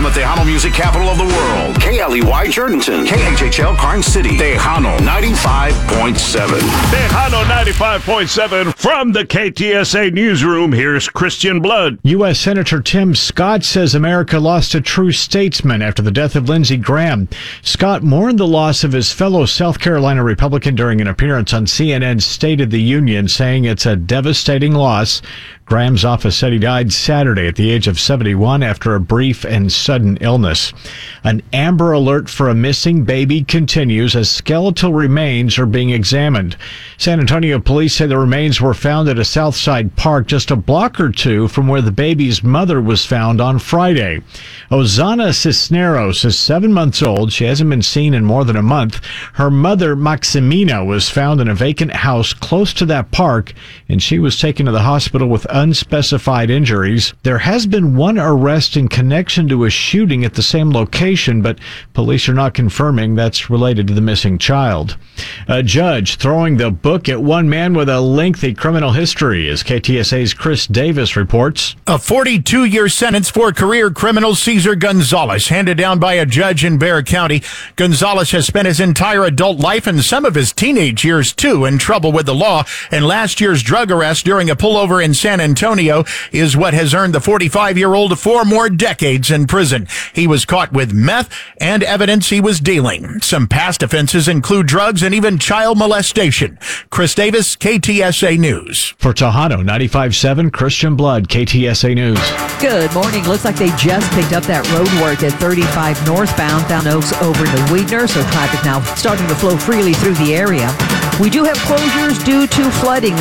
the Tejano music capital of the world. KLEY Jordanton. KHHL Karnes City. Tejano 95.7. Tejano 95.7 from the KTSA newsroom. Here's Christian Blood. U.S. Senator Tim Scott says America lost a true statesman after the death of Lindsey Graham. Scott mourned the loss of his fellow South Carolina Republican during an appearance on CNN's State of the Union, saying it's a devastating loss. Graham's office said he died Saturday at the age of 71 after a brief and sudden illness. An Amber Alert for a missing baby continues as skeletal remains are being examined. San Antonio police say the remains were found at a Southside park just a block or two from where the baby's mother was found on Friday. Ozana Cisneros is 7 months old. She hasn't been seen in more than a month. Her mother, Maximina, was found in a vacant house close to that park, and she was taken to the hospital with unspecified injuries. There has been one arrest in connection to a shooting at the same location, but police are not confirming that's related to the missing child. A judge throwing the book at one man with a lengthy criminal history, as KTSA's Chris Davis reports. A 42-year sentence for career criminal Cesar Gonzalez, handed down by a judge in Bexar County. Gonzalez has spent his entire adult life and some of his teenage years, too, in trouble with the law, and last year's drug arrest during a pullover in San Antonio is what has earned the 45-year-old 4 more decades in prison. He was caught with meth and evidence he was dealing. Some past offenses include drugs and even child molestation. Chris Davis, KTSA News. For Tejano 95.7, Christian Blood, KTSA News. Good morning. Looks like they just picked up that road work at 35 northbound, Found Oaks over to Weidner, so traffic now starting to flow freely through the area. We do have closures due to flooding.